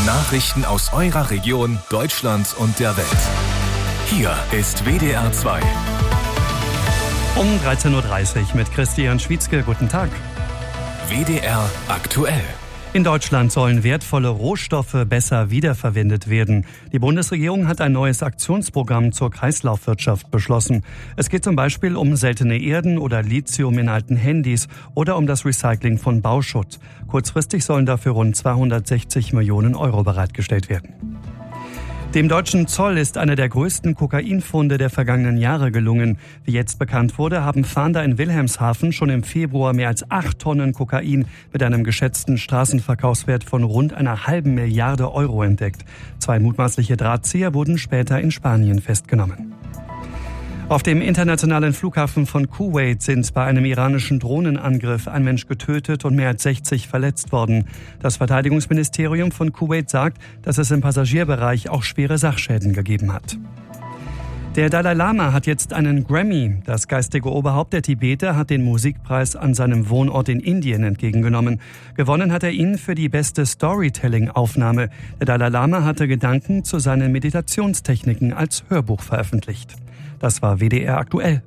Nachrichten aus eurer Region, Deutschland und der Welt. Hier ist WDR 2. Um 13.30 Uhr mit Christian Schwietzke. Guten Tag. WDR aktuell. In Deutschland sollen wertvolle Rohstoffe besser wiederverwendet werden. Die Bundesregierung hat ein neues Aktionsprogramm zur Kreislaufwirtschaft beschlossen. Es geht zum Beispiel um seltene Erden oder Lithium in alten Handys oder um das Recycling von Bauschutt. Kurzfristig sollen dafür rund 260 Millionen Euro bereitgestellt werden. Dem deutschen Zoll ist einer der größten Kokainfunde der vergangenen Jahre gelungen. Wie jetzt bekannt wurde, haben Fahnder in Wilhelmshaven schon im Februar mehr als 8 Tonnen Kokain mit einem geschätzten Straßenverkaufswert von rund einer halben Milliarde Euro entdeckt. 2 mutmaßliche Drahtzieher wurden später in Spanien festgenommen. Auf dem internationalen Flughafen von Kuwait sind bei einem iranischen Drohnenangriff ein Mensch getötet und mehr als 60 verletzt worden. Das Verteidigungsministerium von Kuwait sagt, dass es im Passagierbereich auch schwere Sachschäden gegeben hat. Der Dalai Lama hat jetzt einen Grammy. Das geistige Oberhaupt der Tibeter hat den Musikpreis an seinem Wohnort in Indien entgegengenommen. Gewonnen hat er ihn für die beste Storytelling-Aufnahme. Der Dalai Lama hatte Gedanken zu seinen Meditationstechniken als Hörbuch veröffentlicht. Das war WDR aktuell.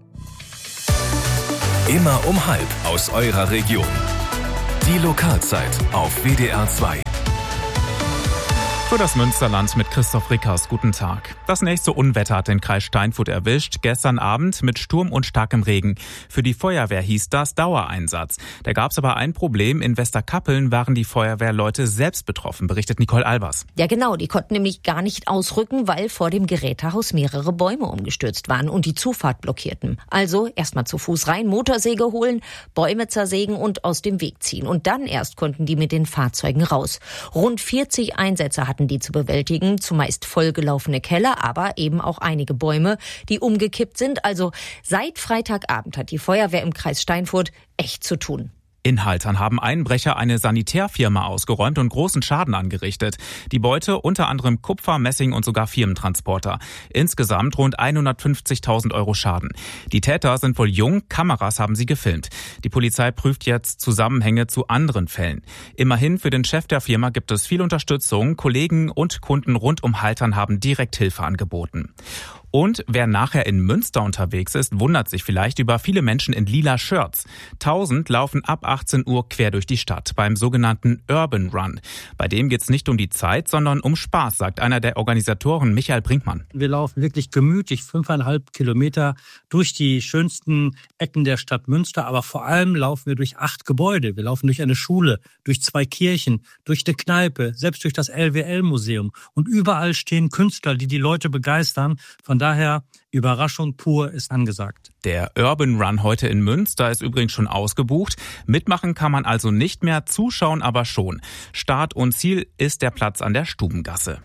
Immer um 12:30 aus eurer Region. Die Lokalzeit auf WDR 2. Für das Münsterland mit Christoph Rickers. Guten Tag. Das nächste Unwetter hat den Kreis Steinfurt erwischt. Gestern Abend mit Sturm und starkem Regen. Für die Feuerwehr hieß das Dauereinsatz. Da gab es aber ein Problem. In Westerkappeln waren die Feuerwehrleute selbst betroffen, berichtet Nicole Albers. Ja genau, die konnten nämlich gar nicht ausrücken, weil vor dem Gerätehaus mehrere Bäume umgestürzt waren und die Zufahrt blockierten. Also erstmal zu Fuß rein, Motorsäge holen, Bäume zersägen und aus dem Weg ziehen. Und dann erst konnten die mit den Fahrzeugen raus. Rund 40 Einsätze hatten die zu bewältigen, zumeist vollgelaufene Keller, aber eben auch einige Bäume, die umgekippt sind. Also seit Freitagabend hat die Feuerwehr im Kreis Steinfurt echt zu tun. In Haltern haben Einbrecher eine Sanitärfirma ausgeräumt und großen Schaden angerichtet. Die Beute unter anderem Kupfer, Messing und sogar Firmentransporter. Insgesamt rund 150.000 Euro Schaden. Die Täter sind wohl jung, Kameras haben sie gefilmt. Die Polizei prüft jetzt Zusammenhänge zu anderen Fällen. Immerhin für den Chef der Firma gibt es viel Unterstützung. Kollegen und Kunden rund um Haltern haben direkt Hilfe angeboten. Und wer nachher in Münster unterwegs ist, wundert sich vielleicht über viele Menschen in lila Shirts. 1000 laufen ab 18 Uhr quer durch die Stadt beim sogenannten Urban Run. Bei dem geht's nicht um die Zeit, sondern um Spaß, sagt einer der Organisatoren, Michael Brinkmann. Wir laufen wirklich gemütlich 5,5 Kilometer durch die schönsten Ecken der Stadt Münster, aber vor allem laufen wir durch 8 Gebäude. Wir laufen durch eine Schule, durch 2 Kirchen, durch eine Kneipe, selbst durch das LWL-Museum. Und überall stehen Künstler, die Leute begeistern. Von daher, Überraschung pur ist angesagt. Der Urban Run heute in Münster ist übrigens schon ausgebucht. Mitmachen kann man also nicht mehr, zuschauen aber schon. Start und Ziel ist der Platz an der Stubengasse.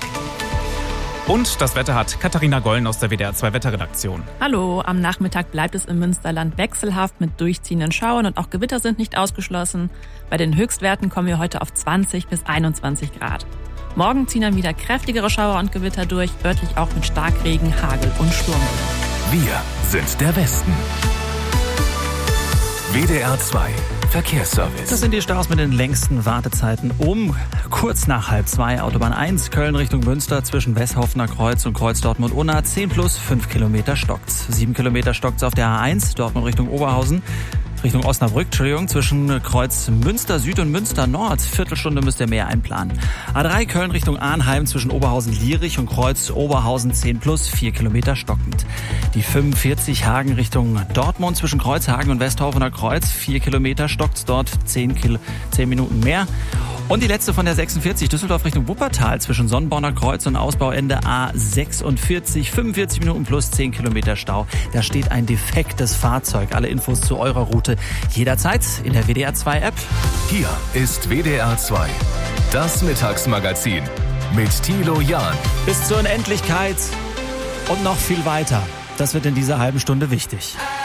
Und das Wetter hat Katharina Gollen aus der WDR 2 Wetterredaktion. Hallo, am Nachmittag bleibt es im Münsterland wechselhaft mit durchziehenden Schauern und auch Gewitter sind nicht ausgeschlossen. Bei den Höchstwerten kommen wir heute auf 20 bis 21 Grad. Morgen ziehen dann wieder kräftigere Schauer und Gewitter durch, örtlich auch mit Starkregen, Hagel und Sturm. Wir sind der Westen. WDR 2 Verkehrsservice. Das sind die Staus mit den längsten Wartezeiten kurz nach 1:30. Autobahn 1, Köln Richtung Münster zwischen Westhofener Kreuz und Kreuz Dortmund-Unna. 10 plus 5 Kilometer stockt's. 7 Kilometer stockt's auf der A1, Dortmund Richtung Oberhausen. Richtung Osnabrück, zwischen Kreuz Münster Süd und Münster Nord. Viertelstunde müsst ihr mehr einplanen. A3 Köln Richtung Arnheim zwischen Oberhausen-Lierich und Kreuz Oberhausen 10 plus 4 Kilometer stockend. Die 45 Hagen Richtung Dortmund zwischen Kreuzhagen und Westhofener Kreuz 4 Kilometer stockt's dort 10 Minuten mehr. Und die letzte von der 46 Düsseldorf Richtung Wuppertal zwischen Sonnenborner Kreuz und Ausbauende A46 45 Minuten plus 10 Kilometer Stau. Da steht ein defektes Fahrzeug. Alle Infos zu eurer Route jederzeit in der WDR 2 App. Hier ist WDR 2, das Mittagsmagazin mit Thilo Jahn. Bis zur Unendlichkeit und noch viel weiter. Das wird in dieser halben Stunde wichtig.